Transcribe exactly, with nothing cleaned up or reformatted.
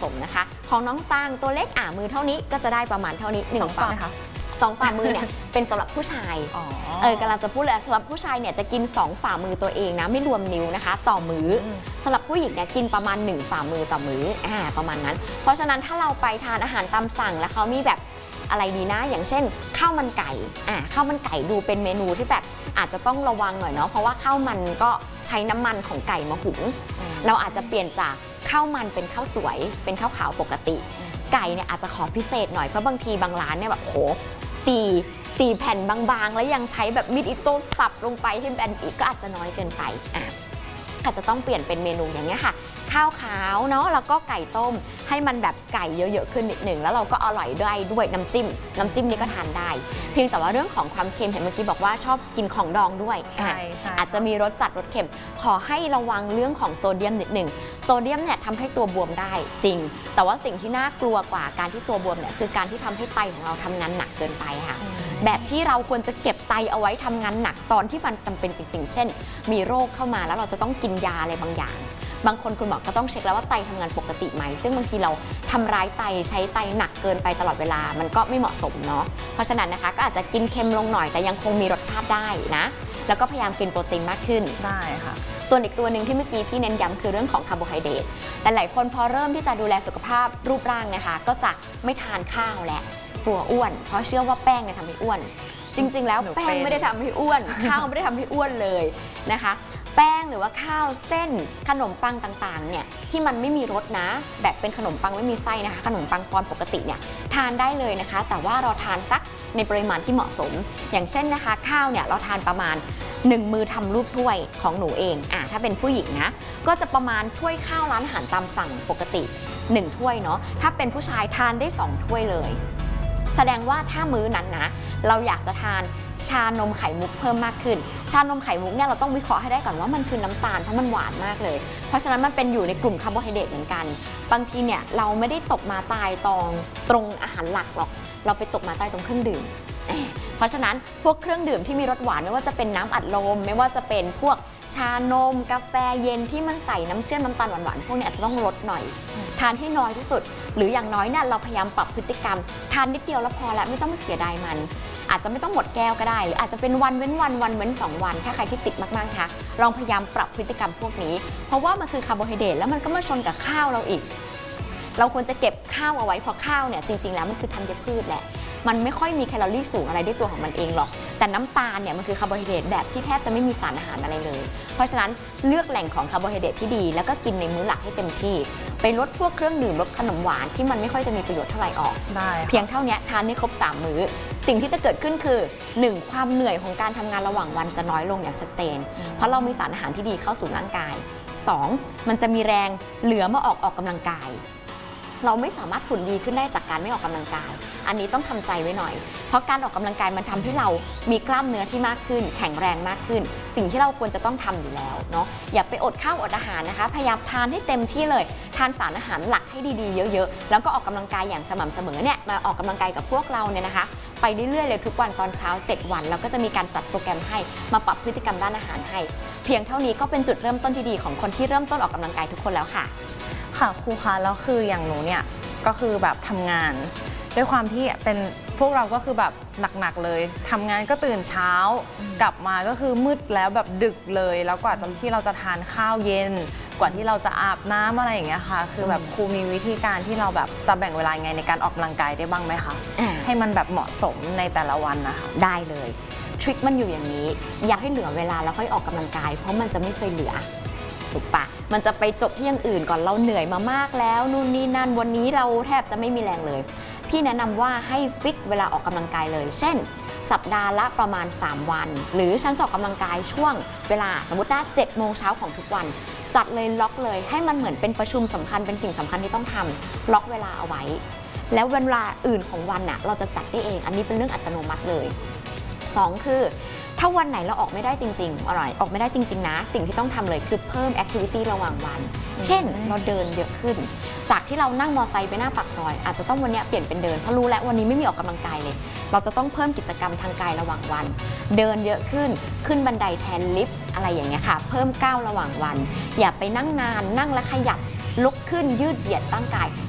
สมนะคะของน้องตังตัวเล็กอ่ามือเท่านี้ก็จะได้ประมาณเท่านี้หนึ่งฝ่าสองฝ่ามือเนี่ยเป็นสำหรับผู้ชายเออกำลังจะพูดเลยสำหรับผู้ชายเนี่ยจะกินสองฝ่ามือตัวเองนะไม่รวมนิ้วนะคะต่อมื้อสำหรับผู้หญิงเนี่ยกินประมาณหนึ่งฝ่ามือต่อมื้ออ่าประมาณนั้นเพราะฉะนั้นถ้าเราไปทานอาหารตามสั่งแล้วเขามีแบบอะไรดีนะอย่างเช่นข้าวมันไก่อ่าข้าวมันไก่ดูเป็นเมนูที่แบบอาจจะต้องระวังหน่อยเนาะเพราะว่าข้าวมันก็ใช้น้ำมันของไก่มาหุงเราอาจจะเปลี่ยนจากข้าวมันเป็นข้าวสวยเป็นข้าวขาวปกติไก่เนี่ยอาจจะขอพิเศษหน่อยเพราะบางทีบางร้านเนี่ยแบบโหสี่สี่แผ่นบางๆแล้วยังใช้แบบมีดอิโต้สับลงไปที่แบนอีกก็อาจจะน้อยเกินไปอ่ะอาจจะต้องเปลี่ยนเป็นเมนูอย่างเงี้ยค่ะข้าวขาวเนาะแล้วก็ไก่ต้มให้มันแบบไก่เยอะๆขึ้นนิดหนึ่งแล้วเราก็อร่อยด้วยด้วยน้ำจิ้มน้ำจิ้มนี้ก็ทานได้เพียงแต่ว่าเรื่องของความเค็มเห็นเมื่อกี้บอกว่าชอบกินของดองด้วยใช่อาจจะมีรสจัดรสเค็มขอให้ระวังเรื่องของโซเดียมนิดหนึ่งโซเดียมเนี่ยทำให้ตัวบวมได้จริงแต่ว่าสิ่งที่น่ากลัวกว่าการที่ตัวบวมเนี่ยคือการที่ทำให้ไตของเราทำงานหนักเกินไปค่ะแบบที่เราควรจะเก็บไตเอาไว้ทำงานหนักตอนที่มันจำเป็นจริงๆเช่นมีโรคเข้ามาแล้วเราจะต้องกินยาอะไรบางอย่างบางคนคุณหมอก็ต้องเช็คแล้วว่าไตทำงานปกติไหมซึ่งบางทีเราทำร้ายไตใช้ไตหนักเกินไปตลอดเวลามันก็ไม่เหมาะสมเนาะเพราะฉะนั้นนะคะก็อาจจะกินเค็มลงหน่อยแต่ยังคงมีรสชาติได้นะแล้วก็พยายามกินโปรตีนมากขึ้นได้ค่ะส่วนอีกตัวหนึ่งที่เมื่อกี้พี่เน้นย้ำคือเรื่องของคาร์โบไฮเดรตแต่หลายคนพอเริ่มที่จะดูแลสุขภาพรูปร่างนะคะก็จะไม่ทานข้าวและกลัวอ้วนเพราะเชื่อว่าแป้งเนี่ยทำให้อ้วนจริงๆแล้วแป้งไม่ได้ทำให้อ้วนข้าวไม่ได้ทำให้อ้วนเลยนะคะแป้งหรือว่าข้าวเส้นขนมปังต่างๆเนี่ยที่มันไม่มีรสนะแบบเป็นขนมปังไม่มีไส้นะคะขนมปังปอนปกติเนี่ยทานได้เลยนะคะแต่ว่าเราทานสักในปริมาณที่เหมาะสมอย่างเช่นนะคะข้าวเนี่ยเราทานประมาณหนึ่งมือทำรูปถ้วยของหนูเองอ่ะถ้าเป็นผู้หญิงนะก็จะประมาณถ้วยข้าวร้านอาหารตามสั่งปกติหนึ่งถ้วยเนาะถ้าเป็นผู้ชายทานได้สองถ้วยเลยแสดงว่าถ้ามื้อนั้นนะเราอยากจะทานชานมไข่มุกเพิ่มมากขึ้นชานมไข่มุกเนี่ยเราต้องวิเคราะห์ให้ได้ก่อนว่ามันคือน้ำตาลเพราะมันหวานมากเลยเพราะฉะนั้นมันเป็นอยู่ในกลุ่มคาร์โบไฮเดรตเหมือนกันบางทีเนี่ยเราไม่ได้ตกมาตายตรงตรงอาหารหลักหรอกเราไปตกมาตายตรงเครื่องดื่มเพราะฉะนั้นพวกเครื่องดื่มที่มีรสหวานไม่ว่าจะเป็นน้ำอัดลมไม่ว่าจะเป็นพวกชานมกาแฟเย็นที่มันใส่น้ำเชื่อมน้ำตาลหวานๆพวกนี้อาจจะต้องลดหน่อยทานให้น้อยที่สุดหรืออย่างน้อยเนี่ยเราพยายามปรับพฤติกรรมทานนิดเดียวแล้วพอแล้วไม่ต้องเสียดายมันอาจจะไม่ต้องหมดแก้วก็ได้หรืออาจจะเป็นวันเว้นวันวันเว้นสองวันถ้าใครที่ติดมากๆค่ะลองพยายามปรับพฤติกรรมพวกนี้เพราะว่ามันคือคาร์โบไฮเดรตแล้วมันก็มาชนกับข้าวเราอีกเราควรจะเก็บข้าวเอาไว้เพราะข้าวเนี่ยจริงๆแล้วมันคือธัญพืชแหละมันไม่ค่อยมีแคลอรี่สูงอะไรด้วยตัวของมันเองหรอกแต่น้ำตาลเนี่ยมันคือคาร์โบไฮเดรตแบบที่แทบจะไม่มีสารอาหารอะไรเลยเพราะฉะนั้นเลือกแหล่งของคาร์โบไฮเดรตที่ดีแล้วก็กินในมื้อหลักให้เต็มที่ไปลดพวกเครื่องดื่มลดขนมหวานที่มันไม่ค่อยจะมีประโยชน์เท่าไหร่ออกได้เพียงเท่านี้ทานให้ครบสามมื้อสิ่งที่จะเกิดขึ้นคือหนึ่งความเหนื่อยของการทำงานระหว่างวันจะน้อยลงอย่างชัดเจนเพราะเรามีสารอาหารที่ดีเข้าสู่ร่างกายสองมันจะมีแรงเหลือมาออกออกกำลังกายเราไม่สามารถหุ่นดีขึ้นได้จากการไม่ออกกำลังกายอันนี้ต้องทำใจไว้หน่อยเพราะการออกกำลังกายมันทำให้เรามีกล้ามเนื้อที่มากขึ้นแข็งแรงมากขึ้นสิ่งที่เราควรจะต้องทำอยู่แล้วเนาะอย่าไปอดข้าวอดอาหารนะคะพยายามทานให้เต็มที่เลยทานสารอาหารหลักให้ดีๆเยอะๆแล้วก็ออกกำลังกายอย่างสม่ำเสมอเนี่ยมาออกกำลังกายกับพวกเราเนี่ยนะคะไปเรื่อยๆเลยทุกวันตอนเช้าเจ็ดวันแล้วก็จะมีการจัดโปรแกรมให้มาปรับพฤติกรรมด้านอาหารให้เพียงเท่านี้ก็เป็นจุดเริ่มต้นที่ดีของคนที่เริ่มต้นออกกำลังกายทุกคนแล้วค่ะค่ะครูคะแล้วคืออย่างหนูเนี่ยก็คือแบบทำงานด้วยความที่เป็นพวกเราก็คือแบบหนักๆเลยทำงานก็ตื่นเช้ากลับมาก็คือมืดแล้วแบบดึกเลยแล้วกว่าที่เราจะทานข้าวเย็นกว่าที่เราจะอาบน้ำอะไรอย่างเงี้ยค่ะคือแบบครูมีวิธีการที่เราแบบจะแบ่งเวลาไงในการออกกำลังกายได้บ้างไหมคะให้มันแบบเหมาะสมในแต่ละวันนะคะได้เลยทริคมันอยู่อย่างนี้อยากให้เหลือเวลาแล้วค่อยออกกำลังกายเพราะมันจะไม่เคยเหลือถูกปะมันจะไปจบที่อย่างอื่นก่อนเราเหนื่อยมามากแล้วนู่นนี่นั่นวันนี้เราแทบจะไม่มีแรงเลยพี่แนะนำว่าให้ฟิกเวลาออกกำลังกายเลยเช่นสัปดาห์ละประมาณสามวันหรือฉันจะออกกำลังกายช่วงเวลาสมมติว่าเจ็ดโมงเช้าของทุกวันจัดเลยล็อกเลยให้มันเหมือนเป็นประชุมสำคัญเป็นสิ่งสำคัญที่ต้องทำล็อกเวลาเอาไว้แล้วเวลาอื่นของวันน่ะเราจะจัดได้เองอันนี้เป็นเรื่องอัตโนมัติเลยสองคือถ้าวันไหนเราออกไม่ได้จริงๆอะไรออกไม่ได้จริงๆนะสิ่งที่ต้องทำเลยคือเพิ่มแอคทิวิตี้ระหว่างวันเช่นเราเดินเยอะขึ้นจากที่เรานั่งมอเตอร์ไซค์ไปหน้าปากซอยอาจจะต้องวันนี้เปลี่ยนเป็นเดินเพราะรู้แล้ววันนี้ไม่มีออกกำลังกายเลยเราจะต้องเพิ่มกิจกรรมทางกายระหว่างวันเดินเยอะขึ้นขึ้นบันไดแทนลิฟต์อะไรอย่างเงี้ยค่ะเพิ่มก้าวระหว่างวันอย่าไปนั่งนานนั่งและขยับลุกขึ้นยืดเหยียดร่างกาย